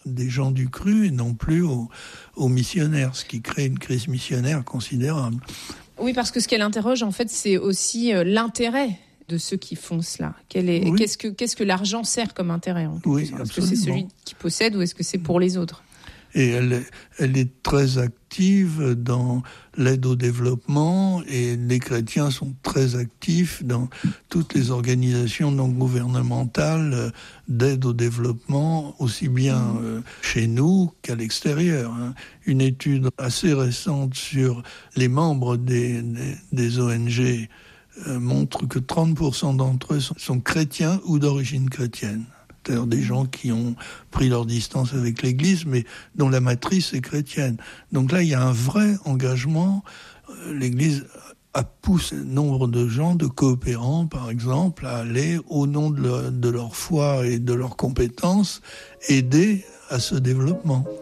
des gens du cru et non plus aux missionnaires, ce qui crée une crise missionnaire considérable. Oui, parce que ce qu'elle interroge, en fait, c'est aussi l'intérêt de ceux qui font cela. Qu'est-ce que l'argent sert comme intérêt en quelque sorte ? Est-ce que c'est celui qui possède ou est-ce que c'est pour les autres ? Et elle est très active dans l'aide au développement et les chrétiens sont très actifs dans toutes les organisations non gouvernementales d'aide au développement, aussi bien chez nous qu'à l'extérieur. Une étude assez récente sur les membres des ONG montre que 30% d'entre eux sont chrétiens ou d'origine chrétienne. C'est-à-dire des gens qui ont pris leur distance avec l'Église, mais dont la matrice est chrétienne. Donc là, il y a un vrai engagement. L'Église a poussé nombre de gens, de coopérants, par exemple, à aller, au nom de leur foi et de leurs compétences, aider à ce développement.